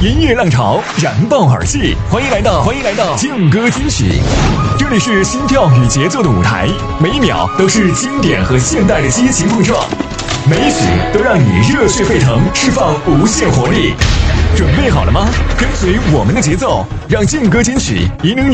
音乐浪潮燃爆耳际，欢迎来到劲歌金曲，这里是心跳与节奏的舞台，每一秒都是经典和现代的激情碰撞，每一曲都让你热血沸腾，释放无限活力。准备好了吗？跟随我们的节奏，让劲歌金曲引领你